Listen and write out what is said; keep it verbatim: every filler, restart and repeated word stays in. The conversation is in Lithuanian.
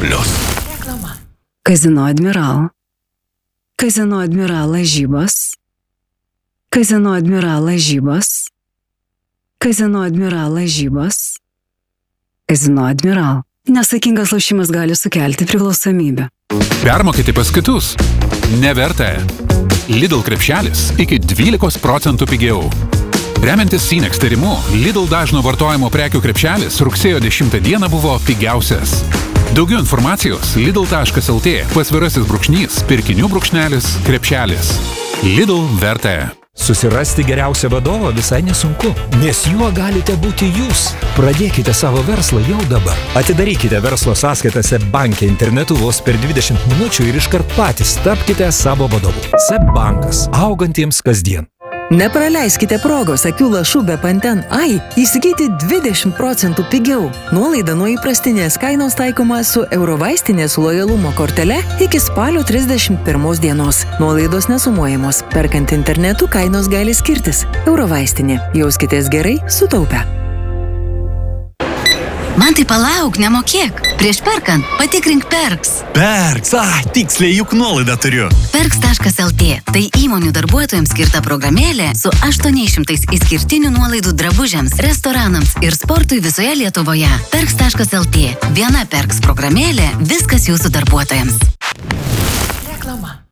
plius. Kazino Admiral. Kazino Admiral lažybos. Kazino Admiral lažybos. Kazino Admiral lažybos. Kazino Admiral. Nesaikingas lošimas gali sukelti priklausomybę. Permokėti pas kitus. Neverta. Lidl krepšelis iki dvylikos procentų pigiau. Remiantis Sinex tyrimu, Lidl dažno vartojimo prekių krepšelis rugsėjo dešimtą dieną buvo pigiausias. Daugiau informacijos lidl taškas lt pasvirasis brūkšnys, pirkinių brūkšnelis, krepšelis. Lidl verta. Susirasti geriausią vadovą visai nesunku, nes juo galite būti jūs. Pradėkite savo verslą jau dabar. Atidarykite verslo sąskaitą SEB banke internetu vos per dvidešimt minučių ir iškart patys tapkite savo vadovu. SEB bankas. Augantiems kasdien. Nepraleiskite progos akių lašų be Panten Ai įsigyti dvidešimt procentų pigiau. Nuolaida nuo įprastinės kainos taikoma su Eurovaistinės lojalumo kortele iki spalio trisdešimt pirmos dienos. Nuolaidos nesumuojamos. Perkant internetu kainos gali skirtis. Eurovaistinė. Jauskitės gerai, sutaupę. Man tai palauk, nemokėk. Prieš perkant, patikrink Perks. Perks, a, tiksliai juk nuolaidą turiu. Perks taškas lt. Tai įmonių darbuotojams skirta programėlė su aštuoniais šimtais išskirtinių nuolaidų drabužiams, restoranams ir sportui visoje Lietuvoje. Perks taškas lt. Viena Perks programėlė, viskas jūsų darbuotojams. Reklama.